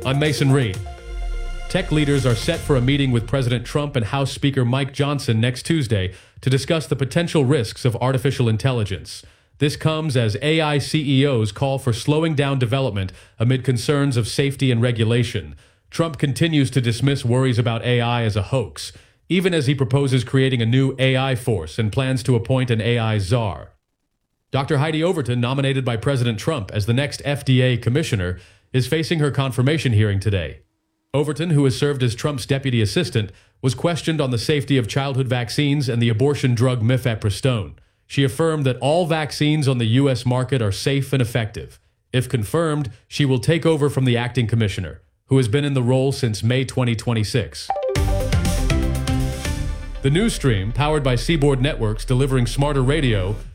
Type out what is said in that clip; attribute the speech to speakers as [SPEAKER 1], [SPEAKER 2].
[SPEAKER 1] I'm Mason Reed. Tech leaders are set for a meeting with President Trump and House Speaker Mike Johnson next Tuesday to discuss the potential risks of artificial intelligence. This comes as AI CEOs call for slowing down development amid concerns of safety and regulation. Trump continues to dismiss worries about AI as a hoax, even as he proposes creating a new AI force and plans to appoint an AI czar. Dr. Heidi Overton, nominated by President Trump as the next FDA commissioner, is facing her confirmation hearing today. Overton, who has served as Trump's deputy assistant, was questioned on the safety of childhood vaccines and the abortion drug mifepristone. She affirmed that all vaccines on the U.S. market are safe and effective. If confirmed, she will take over from the acting commissioner, who has been in the role since May 2026. The news stream, powered by Seaboard Networks delivering smarter radio,